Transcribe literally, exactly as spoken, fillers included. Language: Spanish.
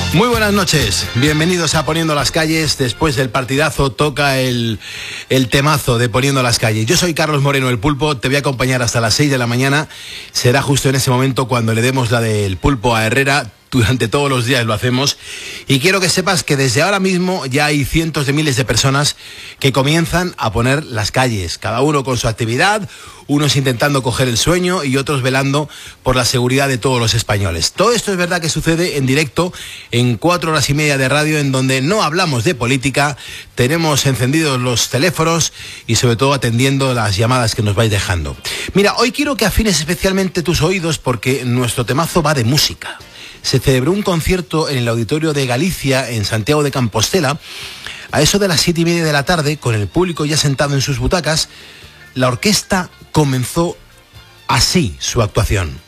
Muy buenas noches, bienvenidos a Poniendo las Calles. Después del partidazo toca el, el temazo de Poniendo las Calles. Yo soy Carlos Moreno, el Pulpo, te voy a acompañar hasta las seis de la mañana. Será justo en ese momento cuando le demos la del Pulpo a Herrera. Durante todos los días lo hacemos y quiero que sepas que desde ahora mismo ya hay cientos de miles de personas que comienzan a poner las calles, cada uno con su actividad, unos intentando coger el sueño y otros velando por la seguridad de todos los españoles. Todo esto es verdad que sucede en directo en cuatro horas y media de radio, en donde no hablamos de política, tenemos encendidos los teléfonos y sobre todo atendiendo las llamadas que nos vais dejando. Mira, hoy quiero que afines especialmente tus oídos porque nuestro temazo va de música. Se celebró un concierto en el Auditorio de Galicia, en Santiago de Compostela, a eso de las siete y media de la tarde, con el público ya sentado en sus butacas. La orquesta comenzó así su actuación.